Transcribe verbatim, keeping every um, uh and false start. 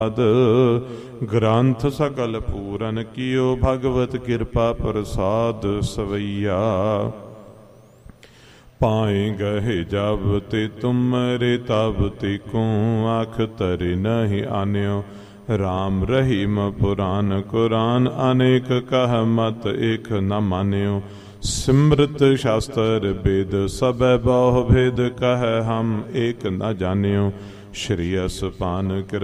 ग्रंथ सकल पूरन कियो भगवत कृपा प्रसाद सवैया। पाए गहे जब ते तुमरे तब ते को आख तरे नहीं आन्यो। राम रहीम पुराण कुरान अनेक कह मत एक न मान्यो। सिमृत शास्त्र वेद सब बहु भेद कह हम एक न जान्यो। श्री असपान